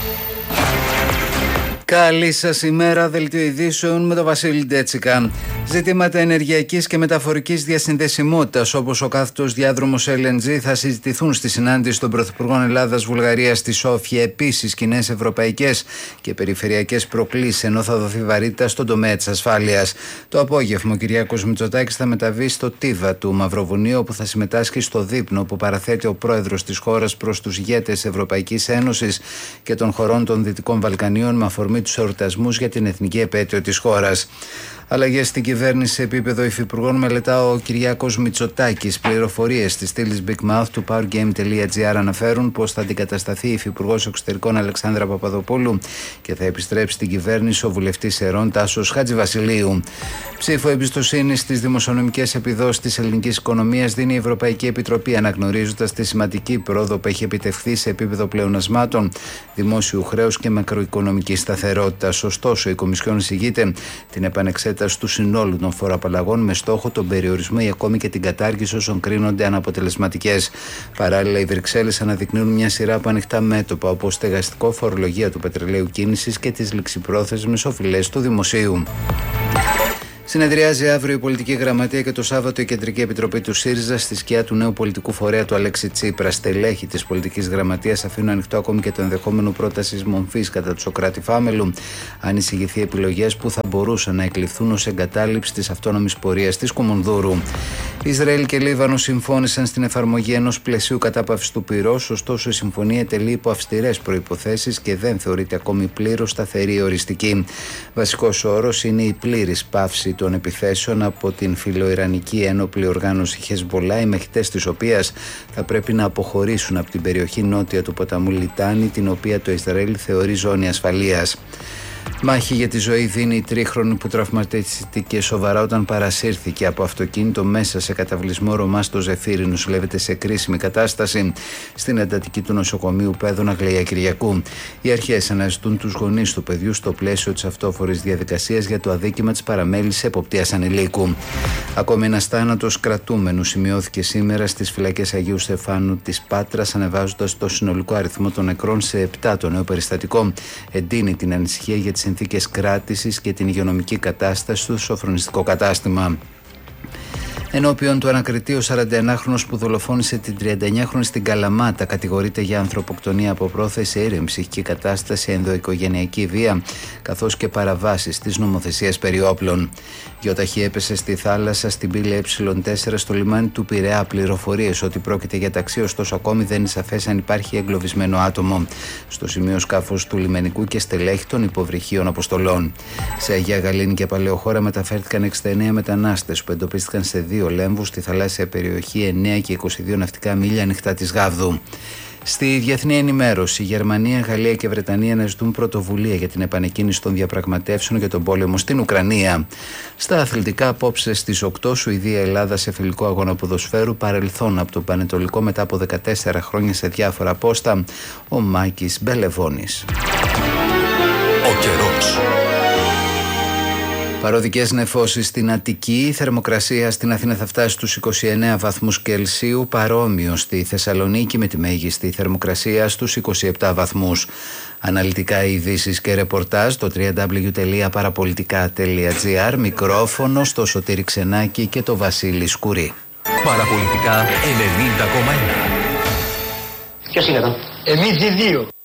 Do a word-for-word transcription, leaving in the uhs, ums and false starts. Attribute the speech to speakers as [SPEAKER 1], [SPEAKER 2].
[SPEAKER 1] Καλή σας ημέρα, δελτίο ειδήσεων με τον Βασίλη Ντέτσικα. Ζητήματα ενεργειακής και μεταφορικής διασυνδεσιμότητας, όπως ο κάθετος διάδρομος ελ εν τζι, θα συζητηθούν στη συνάντηση των Πρωθυπουργών Ελλάδας-Βουλγαρίας στη Σόφια. Επίσης, κοινές ευρωπαϊκές και περιφερειακές προκλήσεις, ενώ θα δοθεί βαρύτητα στον τομέα της ασφάλειας. Το απόγευμα, ο Κυριάκος Μητσοτάκης θα μεταβεί στο Τίβα του Μαυροβουνίου, όπου θα συμμετάσχει στο δείπνο που παραθέτει ο πρόεδρος της χώρας προς τους ηγέτες Ευρωπαϊκής Ένωσης και των χωρών των Δυτικών Βαλκανίων με αφορμή τους εορτασμούς για την εθνική επέτειο της χώρας. Αλλαγές στην κυβέρνηση σε επίπεδο υφυπουργών μελετά ο Κυριάκος Μητσοτάκης. Πληροφορίες της στήλης Big Mouth του powergame.gr αναφέρουν πως θα αντικατασταθεί η υφυπουργός εξωτερικών Αλεξάνδρα Παπαδοπούλου και θα επιστρέψει στην κυβέρνηση ο βουλευτής Ερών Τάσος Χατζηβασιλείου. Ψήφο εμπιστοσύνη στις δημοσιονομικές επιδόσεις της ελληνικής οικονομίας δίνει η Ευρωπαϊκή Επιτροπή, αναγνωρίζοντας τη σημαντική πρόοδο που έχει επιτευχθεί σε επίπεδο πλεονασμάτων, δημόσιου χρέους και μακροοικονομικής σταθερότητας. Ωστόσο, η Κομισιόν εισηγείται την επανεξέταση του συνόλου των φοροαπαλλαγών με στόχο τον περιορισμό ή ακόμη και την κατάργηση όσων κρίνονται αναποτελεσματικές. Παράλληλα, οι Βρυξέλλες αναδεικνύουν μια σειρά από ανοιχτά μέτωπα, όπως στεγαστικό, φορολογία του πετρελαίου κίνησης και τις ληξιπρόθεσμες οφειλές του δημοσίου. Συνεδριάζει αύριο η Πολιτική Γραμματεία και το Σάββατο η Κεντρική Επιτροπή του ΣΥΡΙΖΑ στη σκιά του νέου πολιτικού φορέα του Αλέξη Τσίπρα. Στελέχη της Πολιτικής Γραμματείας αφήνουν ανοιχτό ακόμη και το ενδεχόμενο πρότασης μομφής κατά του Σωκράτη Φάμελου, αν εισηγηθεί επιλογές που θα μπορούσαν να εκλειφθούν ως εγκατάλειψη της αυτόνομης πορείας της Κουμουνδούρου. Ισραήλ και Λίβανο συμφώνησαν στην εφαρμογή ενός πλαισίου κατάπαυσης του πυρός, ωστόσο η συμφωνία τελεί υπό αυστηρές προϋποθέσεις και δεν θεωρείται ακόμη πλήρως σταθερή ή οριστική. Βασικός όρος είναι η πλήρης πάυση των επιθέσεων από την φιλοϊρανική ένοπλη οργάνωση Χεσμολάχ, οι μαχητές της οποίας θα πρέπει να αποχωρήσουν από την περιοχή νότια του ποταμού Λιτάνη, την οποία το Ισραήλ θεωρεί ζώνη ασφαλείας. Μάχη για τη ζωή δίνει η τρίχρονη που τραυματίστηκε σοβαρά όταν παρασύρθηκε από αυτοκίνητο μέσα σε καταβλισμό Ρωμά στο Ζεφύρι. Νοσηλεύεται σε κρίσιμη κατάσταση στην εντατική του νοσοκομείου Πέδων Αγλαία Κυριακού. Οι αρχές αναζητούν τους γονείς του παιδιού στο πλαίσιο της αυτόφορης διαδικασίας για το αδίκημα της παραμέλησης εποπτείας ανηλίκου. Ακόμη ένας θάνατος κρατούμενου σημειώθηκε σήμερα στις φυλακές Αγίου Στεφάνου της Πάτρας, ανεβάζοντας το συνολικό αριθμό των νεκρών σε επτά. Το νέο περιστατικό εντείνει την ανησυχία για τις συνθήκες κράτησης και την υγειονομική κατάσταση στο σοφρονιστικό κατάστημα. Ενώπιον του ανακριτή, ο σαρανταενάχρονος που δολοφόνησε την τριανταεννιάχρονη στην Καλαμάτα κατηγορείται για ανθρωποκτονία από πρόθεση, αίρεμη ψυχική κατάσταση, ενδοοικογενειακή βία καθώς και παραβάσεις της νομοθεσίας περί όπλων. Γιοταχή έπεσε στη θάλασσα στην πύλη ε τέσσερα στο λιμάνι του Πειραιά. Πληροφορίες ότι πρόκειται για ταξί, ωστόσο ακόμη δεν είναι σαφές αν υπάρχει εγκλωβισμένο άτομο στο σημείο σκάφος του λιμενικού και στελέχη των υποβρυχίων αποστολών. Σε Αγία Γαλήνη και Παλαιοχώρα μεταφέρθηκαν εξήντα εννέα μετανάστες που εντοπίστηκαν σε δύο λέμβους στη θαλάσσια περιοχή εννέα και είκοσι δύο ναυτικά μίλια ανοιχτά της Γάβδου. Στη διεθνή ενημέρωση, η Γερμανία, Γαλλία και Βρετανία αναζητούν πρωτοβουλία για την επανεκκίνηση των διαπραγματεύσεων για τον πόλεμο στην Ουκρανία. Στα αθλητικά, απόψε στις οκτώ, Σουηδία-Ελλάδα σε φιλικό αγώνα ποδοσφαίρου, παρελθόν από το Πανετολικό μετά από δεκατέσσερα χρόνια σε διάφορα πόστα, ο Μάκης Μπελεβόνης.
[SPEAKER 2] Ο καιρός.
[SPEAKER 1] Παροδικές νεφώσεις στην Αττική, η θερμοκρασία στην Αθήνα θα φτάσει στους είκοσι εννέα βαθμούς Κελσίου, παρόμοιο στη Θεσσαλονίκη με τη μέγιστη θερμοκρασία στους είκοσι επτά βαθμούς. Αναλυτικά ειδήσεις και ρεπορτάζ στο double-u double-u double-u τελεία παραπολιτικά τελεία τζι άρ, μικρόφωνο στο Σωτήρη Ξενάκη και το Βασίλη Σκουρί.
[SPEAKER 2] Παραπολιτικά ενενήντα κόμμα ένα.
[SPEAKER 3] Ποιος είναι εδώ? Εμείς οι δύο.